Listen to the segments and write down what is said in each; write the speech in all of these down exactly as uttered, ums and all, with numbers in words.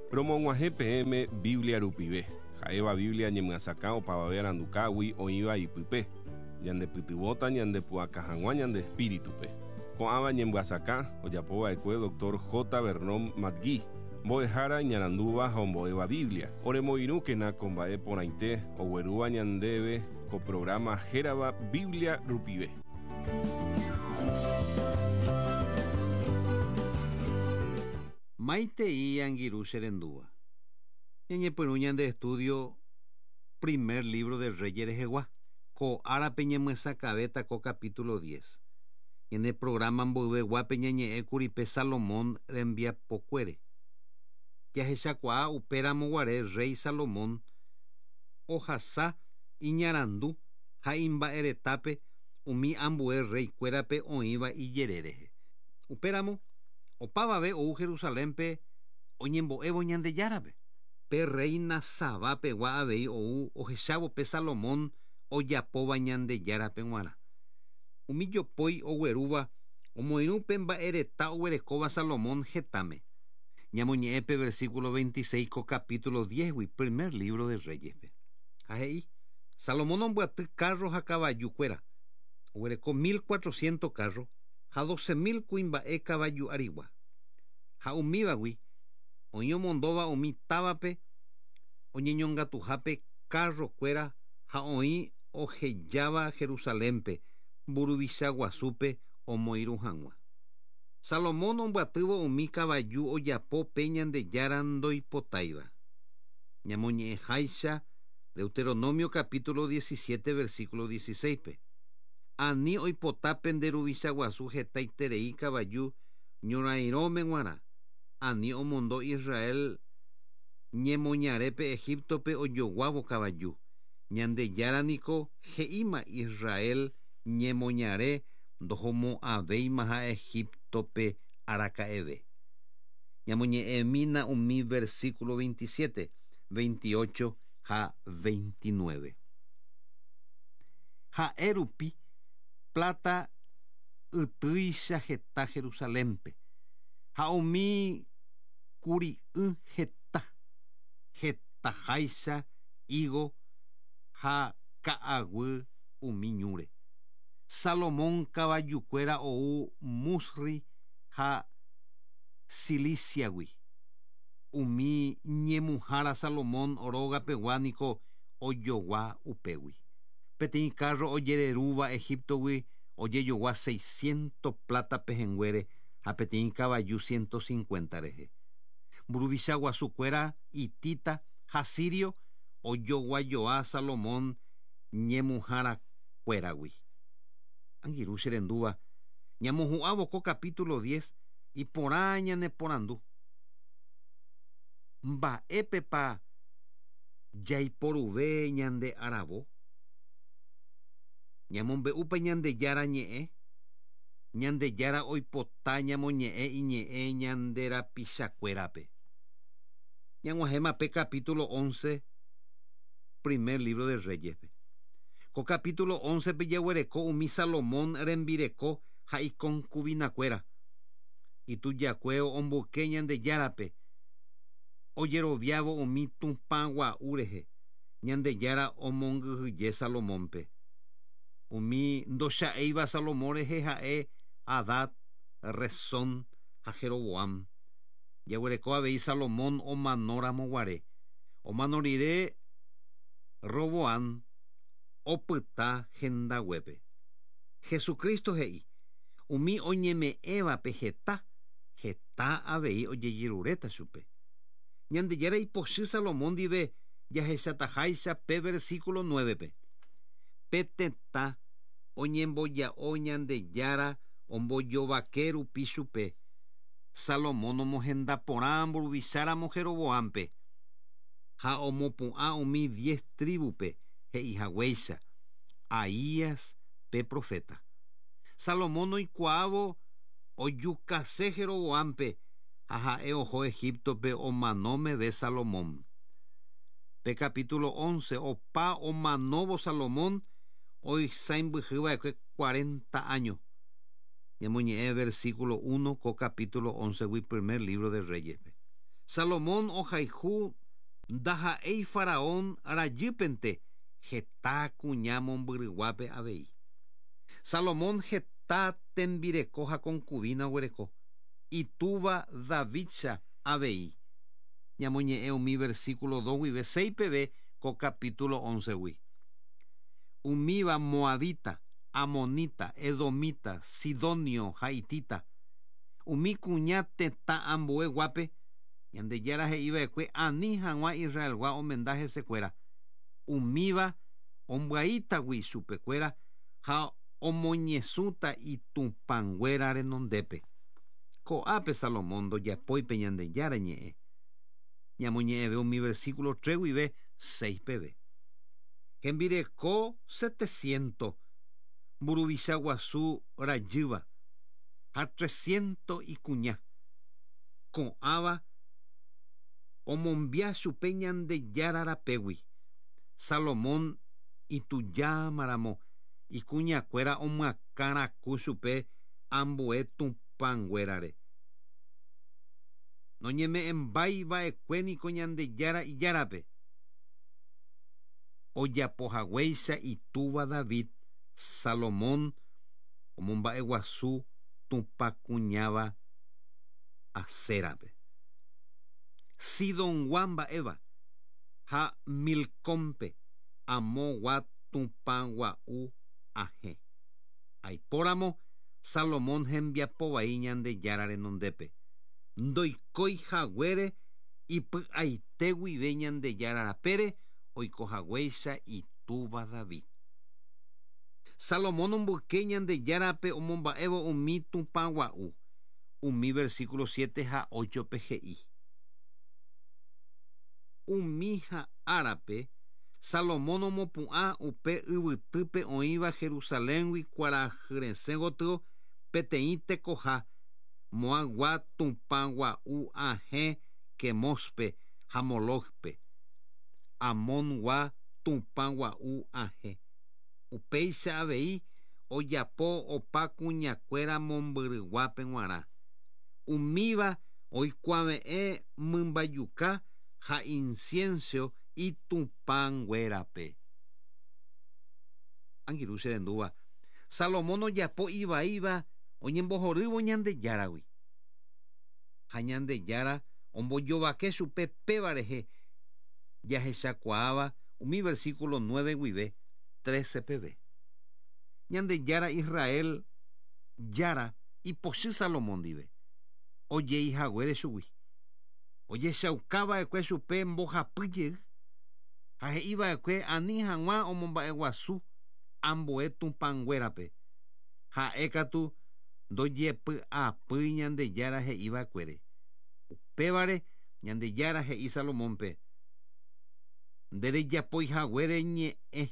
Promongwaje P M Biblia Rupive. Jaeva Biblia ñemgasaka opavave arandukágui oĩva ipype. Ñandepytyvõta ñandepu'akahag̃ua ñande espíritupe. Ko'ãva ñemgasaka ojapova'ekue doctor J. Vernon Magui. Mbo'ehára ñarandúva ha ombo'éva Biblia. Oremoirũkena ko mba'e porãite oguerúva ñandéve ko programa hérava Biblia Rupive. Maitei angirũ che rendúva. Ñañepyrũ ñande estudio primer libro de Reyes rehegua. Ko árape ñemysakávéta ko capítulo diez. Ñande programa mboyveguápe ñañe'ẽkuri pe Salomón rembiapokuére. Jahechakuaa upéramoguare rey Salomón ohasa iñarandu ha imba'eretápe umi ambue reikuérape oĩva ijererehe. Upéramo opávave ou Jerusalémpe oñembo'évo Ñandejárape. Pe reina Saba pegua avei ou ohechávo pe Salomón ojapóva Ñandejárape g̃uarã. Umi jopói oguerúva omoirũ pe mba'ereta oguerekóva Salomón hetáme. Ñamoñe'ẽpe versículo veintiséis ko capítulo diez gui primer libro de Reyespe. Ahe'i Salomón ombyaty carro ha kavajukuéra. Oguereko mil cuatrocientos carro ha doce mil kuimba'e kavaju arigua. Ha umívagui oĩ omondóva umi távape oñeñongatuhápe carrokuéra ha oĩ ohejáva Jerusalémpe mburuvicha guasúpe omoirũ hag̃ua. Salomón ombyatývo umi kavaju ojapo pe Ñandejára ndoipotáiva. Ñamoñe'ẽháicha Deuteronomio capítulo diecisiete versículo dieciséis pe. Ani oipota penderuvicha guasu hetaiterei kavaju ñorairõme g̃uarã. Ani omondo Israel ñemoñarépe Egiptope ojoguávo kavaju. Ñandejára niko he'íma Israel ñemoñare ndohomo'ãvéima ha Egiptope araka'eve. Ñamoñe'ẽmína umi versículo veintisiete, veintiocho ha veintinueve. Ha'e rupi plata ytýicha heta Jerusalémpe. Ha umi kuri'ỹ heta, hetaháicha higo ha ka'aguy umi ñúre. Salomón kavajukuéra ou Musri ha Ciliciagui. Umi ñemuhára Salomón orógapegua niko ojogua upégui. Peteĩ carro ojererúva Egiptogui ojejogua seiscientos plata pehenguére ha peteĩ kavaju ciento cincuenta rehe. Mburuvicha guasukuéra itita ha sirio ojoguajoa Salomón ñemuhãrakuéragui. Angirũ che rendúva ñamohu'ãvo ko capítulo diez iporã ñaneporandu. Mba'épepa jaiporuve ñande aravo. Ñamombe'úpa Ñandejára ñe'ẽ. Ñandejára oipota ñamoñe'ẽ iñe'ẽ ñanderapichakuérape. Ñag̃uahẽma pe capítulo once primer libro de Reyespe. Ko capítulo once pe jaguereko umi Salomón rembireko ha ikonkuvinakuéra. Itujakue omboke Ñandejárape ojeroviávo umi tupã gua'u rehe. Ñandejára omongyhyje Salomónpe. Umi ndocha'éiva Salomón rehe ha'e Adad, Rezón ha Jeroboam. Jaguereko avei Salomón omanóramoguare. Omano rire Roboam opyta hendaguépe. Jesucristo he'i. Umi oñeme'ẽvape heta, heta avei ojejeruréta chupe. Ñandejára ipochy Salomón ndive jahechataháicha pe versículo nueve pe. Pe tetã oñemboja'o Ñandejára ombojovake rupi chupe. Salomón omohendaporã mburuvicharamo Jeroboampe. Ha omopu'ã umi diez tribupe he'ihaguéicha. Ahías pe profeta. Salomón oikuaávo ojukase Jeroboampe ha ha'e oho Egiptope omanómeve Salomón. Pe capítulo once opa omanóvo Salomón oisãimbyhýva'ekue cuarenta años. Ñamoñe'ẽ versículo uno ko capítulo once gui primer libro de Reyes. Salomón ohayhu ndaha'éi faraón rajýpente heta kuña mombyryguápe avei. Salomón heta tembireko ha concubina oguereko. Itúva Davidcha avei. Ñamoñe'ẽ umi versículo dos guive seis peve ko capítulo once gui. Umíva moabita, amonita, edomita, sidonio, haitita. Umi kuña tetã ambue guápe ñandejára he'iva'ekue ani hag̃ua Israelgua omenda hesekuéra. Umíva ombyaítagui chupekuéra ha omoñesũta itũpanguéra renondépe. Ko'ápe Salomón ndojapói pe Ñandejára ñe'ẽ. Ñamoñe'ẽve umi versículo tres guive seis peve. Hembireko setecientos mburuvicha guasu rajýva ha trescientos ikuña. Ko'ãva omombia chupe Ñandejára rapégui. Salomón itujámaramo ikuñakuéra omyakãraku chupe ambue tũpanguérare. Noñeme'ẽmbaiva'ekuéniko Ñandejára ijárape. Ojapohaguéicha itúva David Salomón omomba'eguasu tũpakuñáva Asérape. Sidongua mba'éva ha Milcómpe amógua tũpagua'u ahẽ. Aipóramo Salomón hembiapovai Ñandejára renondépe. Ndoikoihaguére ipy'aite guive Ñandejára rapére oikohaguéicha itúva David. Salomón omboke Ñandejárape omomba'évo umi tũpagua'u. Umi versículo siete ha ocho pehe'i. Umi ha árape Salomón omopu'ã upe yvytýpe oĩva Jerusaléngui kuarahyresẽ gotyo peteĩ tekoha moagua tũpagua'u ahẽ Kemóspe ha Molóchpe. Amóngua tũpagua'u ahẽ. Upéicha avei ojapo opa kuñakuéra mombyryguápe g̃uarã. Umíva oikuaave'ẽ mymbajuka ha incienso itũpanguérape. Angirũ che rendúva. Salomón ojapo ivaíva oñembohorývo Ñandejáragui. Ha Ñandejára ombojovake chupe péva rehe jahechakuaáva umi versículo nueve guive trece peve. Ñandejára Israel jára ipochy Salomón ndive. Ojeihaguére chugui. Ojechaukáva'ekue chupe mbohapy jey. Ha he'íva'ekue ani hag̃ua omomba'eguasu ambue tũpanguérape. Ha'e katu ndojepy'apýi Ñandejára he'íva'ekuére. Upévare Ñandejára he'i Salomónpe. Nderejapoihaguére ñe'ẽ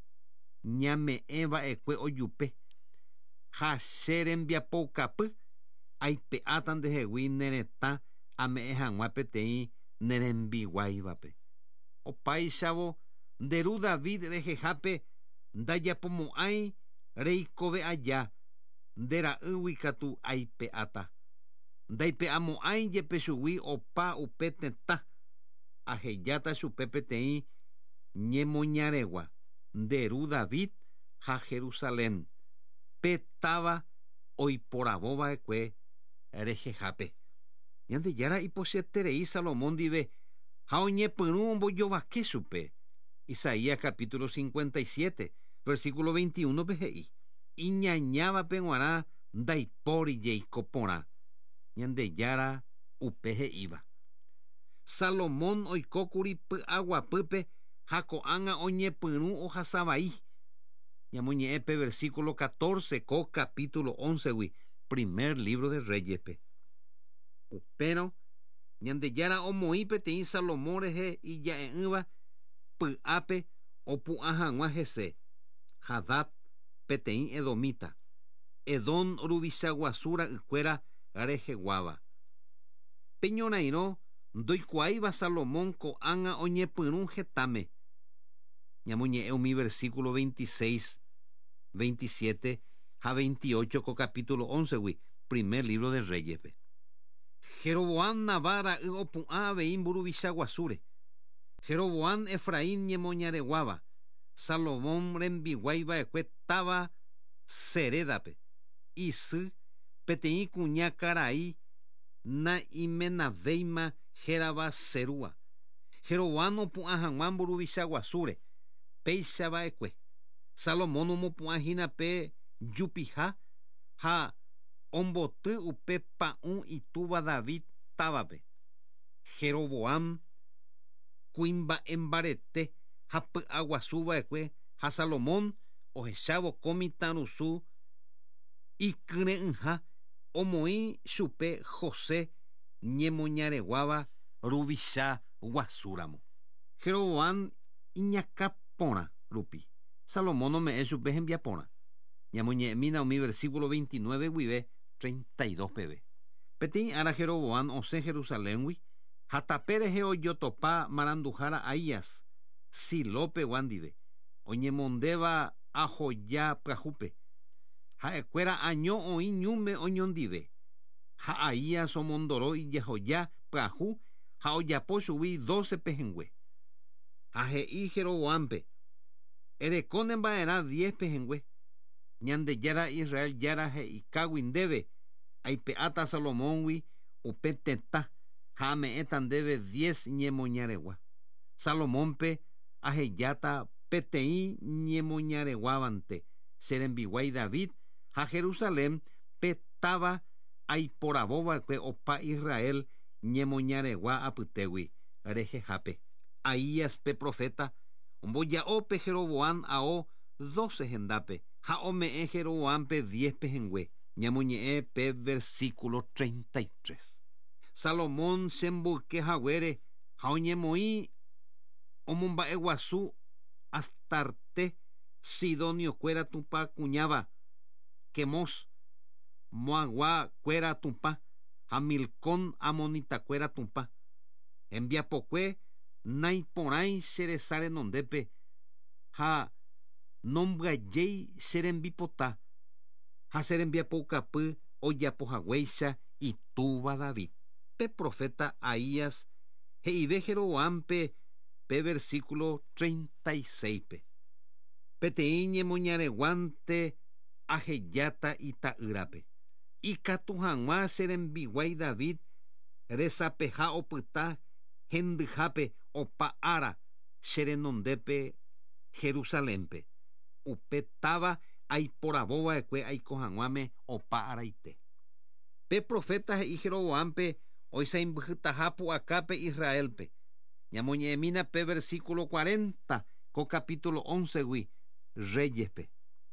ñame'ẽva'ekue ojupe. Ha che rembiapoukapy aipe'áta ndehegui neretã ame'ẽ hag̃ua peteĩ nerembiguáivape. Opáicharamo nderu David rehehápe ndajapomo'ãi reikove aja ndera'ỹgui katu aipe'áta. Ndaipe'amo'ãi jepe chugui opa upe tetã ahejáta chupe peteĩ ñemoñaregua nderu David ha Jerusalén petáva oiporavóva'ekue rehehápe. Ñandejára ipochyetérei Salomón ndive ha oñepyrũ ombojovake chupe. Isaías capítulo cincuenta y siete versículo veintiuno pe he'i. Iñañávape g̃uarã ndaipóri jeiko porã. Ñandejára upe he'íva. Salomón oikókuri py'aguapýpe ha ko'ág̃a oñepyrũ ohasavai. Ñamoñe'ẽpe versículo catorce ko capítulo once gui primer libro de Reyespe. Upérõ Ñandejára omoĩ peteĩ Salomón rehe ija'e'ỹva py'ápe opu'ã hag̃ua hese Hadad peteĩ Edomita. Edom ruvichaguasu ra'ykuéra reheguáva. Peñorairõ ndoikuaáiva Salomón ko'ág̃a oñepyrũ hetãme. Ñamoñe'ẽ umi versículo veintiséis, veintisiete ha veintiocho ko capítulo once gui primer libro de Reyespe. Jeroboam navara y opu'ã avei mburuvicha guasúre. Jeroboam Efraín ñemoñareguáva. Salomón rembiguaiva'ekue táva Serédape. Isy peteĩ kuña karai na'imenavéima hérava Serúa. Jeroboam opu'ã hag̃ua mburuvicha guasúre péichava'ekue. Salomón omopu'ãhína pe jupiha ha omboty upe pa'ũ itúva David távape. Jeroboam kuimba'embarete ha py'a guasúva'ekue ha Salomón ohechávo ko mitãrusu ikyrẽ'ỹha omoĩ chupe José ñemoñareguáva ruvicha guasúramo. Jeroboam iñakãporã rupi. Salomón ome'ẽ chupe hembiaporã. Ñamoñe'ẽmína umi versículo veintinueve guive treinta y dos peve. Peteĩ ára Jeroboam osẽ Jerusaléngui ha tape rehe ojotopa maranduhára Ahías Silópegua ndive oñemondéva ahoja pyahúpe. Ha'ekuéra año oĩ ñúme oñondive. Ha Ahías omondoro ijahoja pyahu ha ojapo chugui doce pehengue. Ha he'i Jeroboampe: ereko ne mba'erã diez pehengue. Ñande jára Israel jára he'ikágui ndéve aipe'áta Salomóngui upe tetã ha ame'ẽta ndéve diez ñemoñaregua. Salomónpe ahejáta peteĩ ñemoñareguávante che rembiguái David ha Jerusalén pe táva aiporavóva'ekue opa Israel ñemoñaregua apytégui rehehápe. Ahías pe profeta omboja'ópe Jeroboam ao doce hendápe ha ome'ẽ Jeroboampe diez pehengue. Ñamoñe'ẽ pe versículo treinta y tres. Salomón chemboykehaguére ha oñemoĩ omomba'e guasu Astarte Sidoniokuéra tupã kuñáva, Quemos Moaguakuéra tupã ha Milcón Amonitakuéra tupã. Hembiapokue naiporãi che resa renondépe ha nombyajéi che rembipota ha che rembiapoukapy ojapohaguéicha itúva David. Pe profeta Ahías he'ive Jeroboampe pe versículo treinta y seis pe. Peteĩ ñemoñareguánte ahejáta ita'ýrape. Ikatu hag̃ua che rembiguái David resapeha opyta hendyhápe opa ára che renondépe Jerusalénpe. Upe táva aiporavóva'ekue aiko hag̃uáme opa araite. Pe profeta he'i Jeroboampe oisãimbyhytaha pu'akápe Israelpe. Ñamoñe'ẽmína pe versículo cuarenta ko capítulo once gui Reyespe.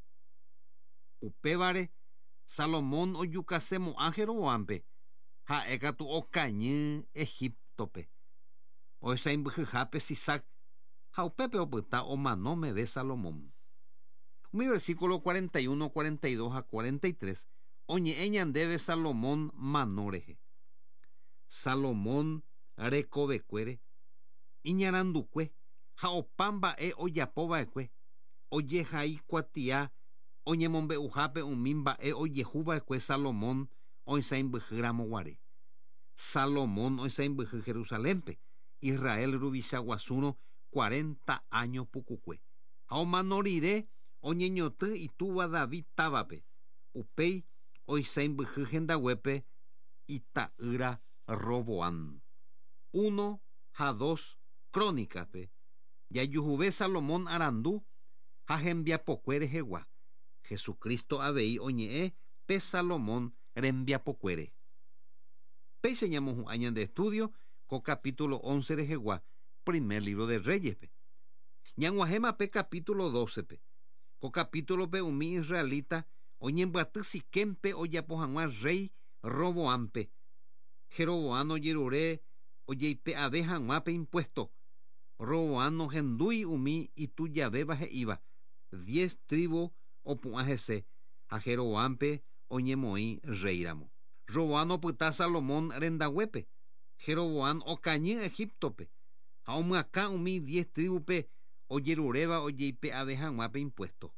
Upévare Salomón ojukasemo'ã Jeroboampe ha'ékatu okañy Egiptope oisãimbyhyhápe Sisac ha upépe opyta omanómeve Salomón. Umi versículo cuarenta y uno, cuarenta y dos a cuarenta y tres oñe'ẽ ñandéve Salomón manórehe. Salomón rekovekuére iñarandukue ha opa mba'e ojapóva'ekue ojehai kuatia oñemombe'uhápe umi mba'e ojehuva'ekue Salomón oisãimbyhýramo guare. Salomón oisãimbyhy Jerusalénpe Israel ruvicha guasúrõ cuarenta años pukukue ha omano rire oñeñoty itúva David távape upéi oisãimbyhy hendaguépe ita'ýra Roboam. Uno ha dos Crónicaspe jajuhuve Salomón arandu ha hembiapokue rehegua. Jesucristo avei oñe'ẽ pe Salomón rembiapokuére. Péicha ñamohu'ã ñande estudio ko capítulo once rehegua primer libro de Reyespe. Ñag̃uahẽma pe capítulo docepe. Ko capítulope umi israelita oñembyaty Siquempe ojapo hag̃ua rey Roboampe. Jeroboam ojerure ojeipe'ave hag̃uápe impuesto. Roboam nohendúi umi itujavéva he'íva. Diez tribu opu'ã hese ha Jeroboampe oñemoĩ reíramo. Roboam opyta Salomón rendaguépe. Jeroboam okañy Egiptope ha omyaka umi diez tribupe ojeruréva ojeipe'ave hag̃uápe impuesto.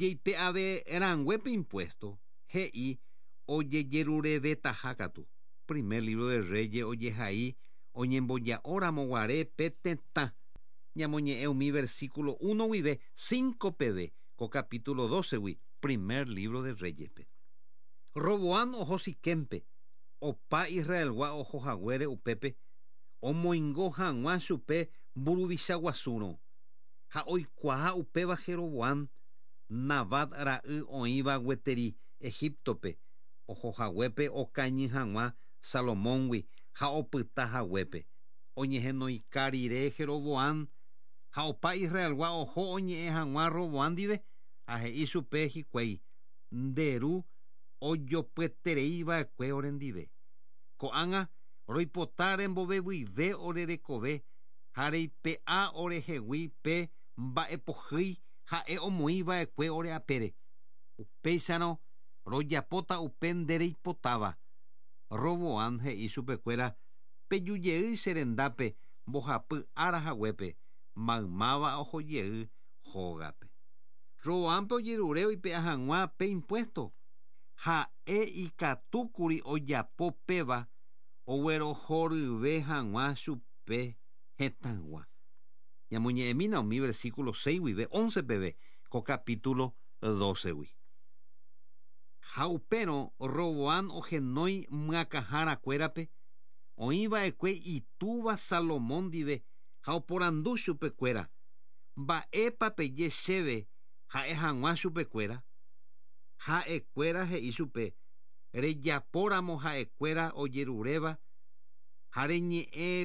Ojeipe'ave rãnguépe impuesto he'i ojejerurevetaha katu. primer libro de Reyes oyehaí oñemboya ora moguare peteta. Ñamoñe mi versículo uno vive cinco pb co capítulo doce wi primer libro de Reyes pe. Roboán ojo Siquempe opa Israel wa ojo jaguere upepe omoingo hag̃ua chupe mburuvichaguasúrõ ha oikuaa upéva Jeroboam Nabat ra'y oĩva gueteri Egiptope ohohaguépe okañy hag̃ua Salomóngui ha opyta haguépe oñehenoika rire Jeroboam ha opa Israelgua oho oñe'ẽ hag̃ua Roboam ndive ha he'i chupe hikuái nderu ojopyetereiva'ekue orendive ko'ág̃a roipota rembovevyve orerekove ha reipe'a orehegui pe mba'epohýi ha'e omoĩva'ekue ore apére upéicharõ rojapóta upe ndereipotáva. Roboam he'i chupekuéra pejujeýi che rendápe mbohapy ára haguépe maymáva ohojey hógape. Roboampe ojerure oipe'a hag̃ua pe impuesto ha'e ikatúkuri ojapo péva oguerohoryve hag̃ua chupe hetãgua. Ñamoñe'ẽmína umi versículo seis guive once peve ko capítulo doce gui. Ha upérõ Roboam ohenói myakãharakuérape oĩva'ekue itúva Salomón ndive ha oporandu chupekuéra mba'épa peje chéve ha'e hag̃ua chupekuéra ha'ekuéra he'i chupe rejapóramo ha'ekuéra ojeruréva ha reñe'ẽ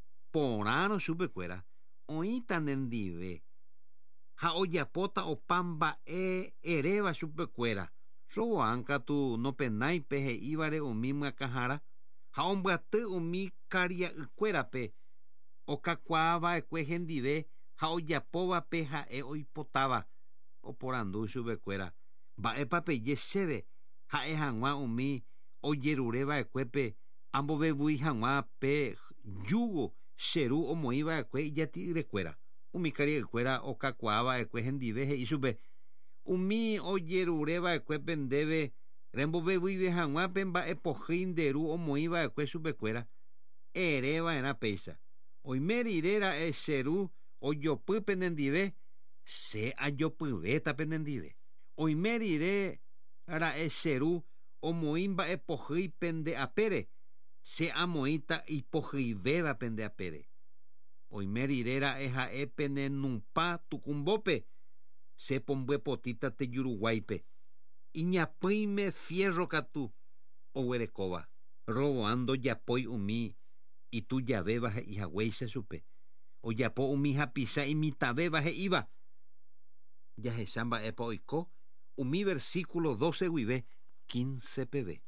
porãrõ chupekuéra oĩta nendive ha ojapóta opa mba'e eréva chupekuéra. Roboam katu nopenái pe he'ívare umi myakãhára ha ombyaty umi karia'ykuérape okakuaava'ekue hendive ha ojapóvape ha'e oipotáva oporandu chupekuéra mba'épa peje chéve ha'e hag̃ua umi ojerureva'ekuépe ambovevúi hag̃ua pe jugo cheru omoĩva'ekue ijati'yrekuéra umi karia'ykuéra okakuaava'ekue hendive he'i chupe umi ojerureva'ekuépe ndéve rembovevúive hag̃uápe mba'epohýi nderu omoĩva'ekue chupekuéra ereva'erã péicha oime rire ra'e cheru ojopy penendive che ajopyvéta penendive oime rire ra'e cheru omoĩ mba'epohýi pende apére che amoĩta ipohyivéva pende apére oime rire ra'e ha'e penenupã tukumbópe che pombyepotĩta tejuruguáipe iñapỹime fierro katu oguerekóva. Roboam ndojapói umi itujavéva he'ihaguéicha chupe ojapo umi hapicha imitavéva he'íva jahecha mba'épa oiko umi versículo doce guive quince peve.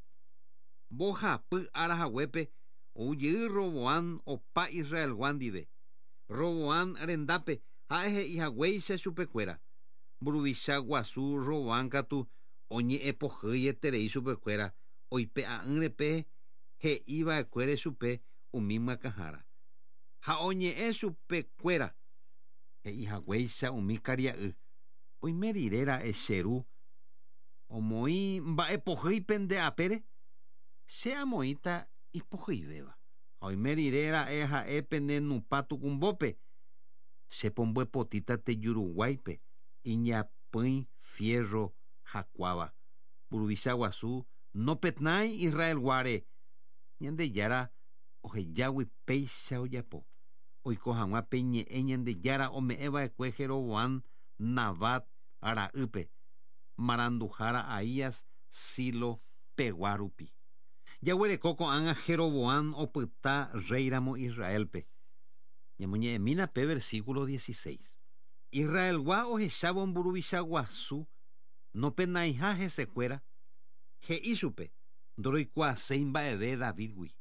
Mbohapy arahaguépe oujey Roboam opa Israelgua ndive. Roboam rendápe ha'e he'ihaguéicha chupekuéra mburuvicha guasu Roboam katu oñe'ẽpohýieterei chupekuéra oipe'a'ỹrepe he'íva'ekuére chupe umi myakãhára ha oñe'ẽ chupekuéra he'ihaguéicha umi karia'y oime rire ra'e cheru omoĩ mba'epohýi pende apére che amoĩta ipohyivéva ha oime rire ra'e ha'e penenupã tukumbópe che pombyepotĩta tejuruguáipe iñapỹi fierro hakuáva mburuvicha guasu nopetãi Israelguáre Ñandejára ohejágui péicha ojapo oiko hag̃ua pe ñe'ẽ Ñandejára ome'ẽva'ekue Jeroboam Nabat ra'ýpe maranduhára Ahías Silo pegua rupi. Jaguereko ko'ág̃a Jeroboam opyta réiramo Israelpe. Ñamoñe'ẽmína pe versículo dieciséis. Israelgua ohechávo mburuvicha guasu nopenãiha hesekuéra he'i chupe ndoroikuaaséi mba'eve Davidgui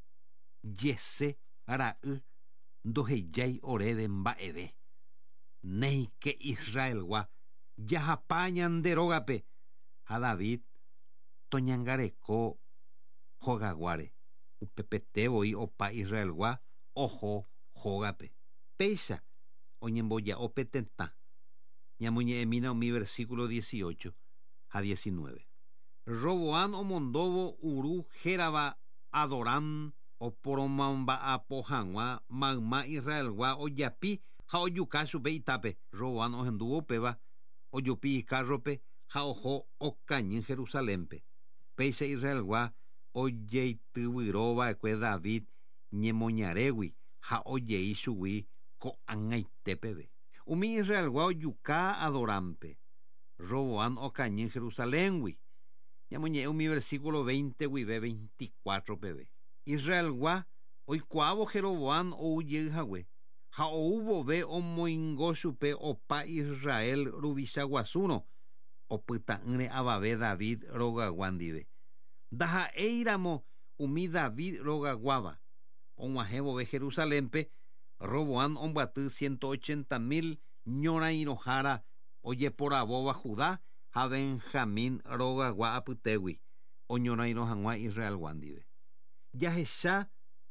Jesse ra'y ndohejái oréve mba'eve néike Israelgua jahapa ñande rógape ha David toñangareko hógaguáre upepetévoi opa Israelgua oho hógape péicha oñemboja'o pe tetã. Ñamoñe'ẽmína umi versículo dieciocho ha diecinueve. Roboam omondóvo uru hérava Adoram oporomamba apohag̃ua mayma Israelgua ojapi ha ojuka chupe itápe. Roboam ohendu upéva ojupi ikarrope ha oho okañy Jerusalénpe. Péicha Israelgua ojeityvyrova'ekue David ñemoñarégui ha ojei chugui ko'ag̃aitépeve. Umi Israelgua ojuka Adorampe. Roboam okañy Jerusaléngui. Ñamoñe'ẽ umi versículo veinte guive veinticuatro peve. Israelgua oikuaávo Jeroboam oujeyhague ha oúvove omoingo chupe opa Israel ruvichaguasúrõ opyta'ỹre avave David rogagua ndive. Ndaha'éiramo umi David rogaguáva og̃uahẽ vove Jerusalénpe. Roboam ombaty ciento ochenta mil ñorairõhára ojeporavóva Judá ha Benjamín rogagua apytégui oñorairõ hag̃ua Israelgua ndive. Jahecha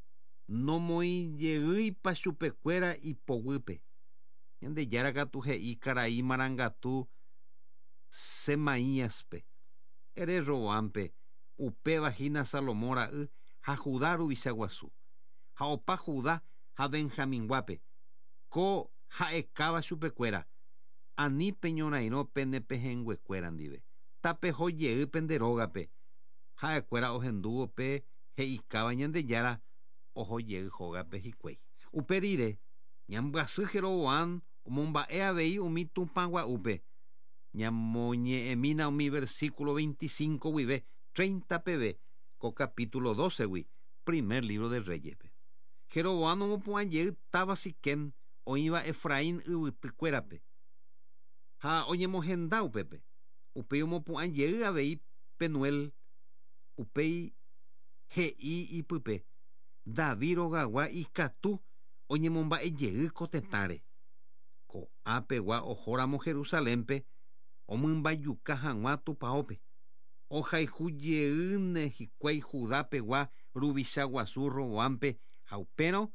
nomoijeýpa chupekuéra ipoguýpe. Ñandejára katu he'i karai marangatu Semaíaspe. Ere Roboampe upévahína Salomón ra'y ha Judá ruvichaguasu. Ha opa Judá ha Benjamínguápe ko ha'ekáva chupekuéra ani peñorairõ pene pehẽnguekuéra ndive. Tapehojeýpe pende rógape ha'ekuéra ohendúvo pe he'ikáva Ñandejára ohojey hógape hikuái. Upe rire ñambyasy Jeroboam omomba'e avei umi tupãgua'úpe. Ñamoñe'ẽmína umi versículo veinticinco guive treinta peve ko capítulo doce gui primer libro de Reyespe. Jeroboam omopu'ãjey táva Siquem oĩva Efraín yvytykuérape ha oñemohenda upépe. Upéi omopu'ãjey avei Penuel. Upéi he'i ipype David rogagua ikatu oñemomba'ejey ko tetãre. Ko ápegua ohóramo Jerusalénpe omymbajuka hag̃ua tupãópe. Ohayhujeýne hikuái Judápegua ruvichaguasu Roboampe ha upérõ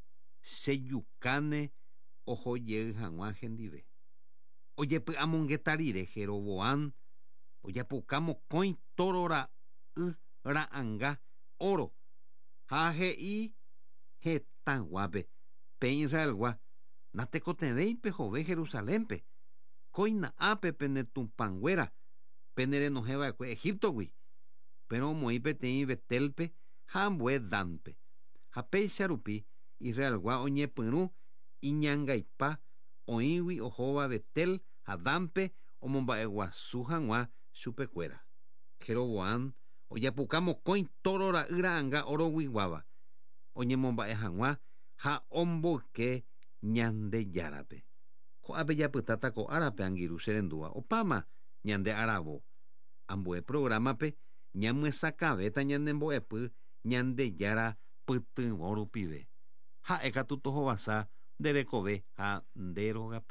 chejukáne ohojey hag̃ua hendive. Ojepy'amongeta rire Jeroboam ojapuka mokõi toro ra'y ra'ãnga oro ha he'i hetãguápe peẽ Israelgua natekotevẽipe hove Jerusalénpe koina'ápe pene tupãnguéra pene renohẽva'ekue Egiptogui. Pero omoĩ peteĩ Betelpe ha ambue Danpe. Ha péicha rupi Israelgua oñepyrũ iñangaipa oĩgui ohóva Betel ha Danpe omomba'eguasu hag̃ua chupekuéra. Jeroboam ojapuka mokõi toro ra'y ra'ãnga oroguiguáva oñemomba'e hag̃ua ha omboyke Ñandejárape. Ko'ápe japytáta ko árape angirũ che rendúva opáma ñande aravo. Ambue programape ñamyesakavéta ñanembo'epy Ñandejára pytyvõ rupive. Ha'e katu tohovasa nderekove ha nderogapy.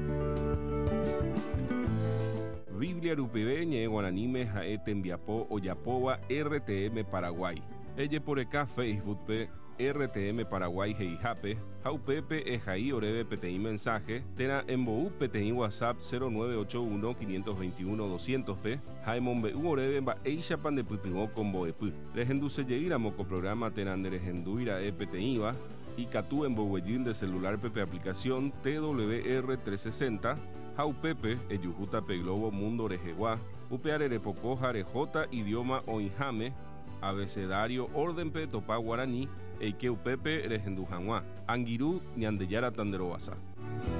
Biblia rupive ñe'ẽ guaraníme ha'e tembiapo ojapóva R T M Paraguay. Ejeporeka Facebookpe R T M Paraguay heihápe ha upépe ehai oréve peteĩ mensaje térã embo'u peteĩ WhatsApp cero nueve ocho uno cinco dos uno doscientos pe ha emombe'u oréve mba'éichapa ndepytyvõ ko mbo'epy. Rehendusejeýramo ko programa térã nderehendúira'e peteĩva ikatu emboguejy nde celular pepe aplicación T W R trescientos sesenta ha upépe ejuhúta pe Globo Mundo rehegua upe arerepoko ha rejota idioma oĩháme abecedario órdenpe topa guarani eike upépe rehendu hag̃ua angirũ Ñandejára tanderovasa.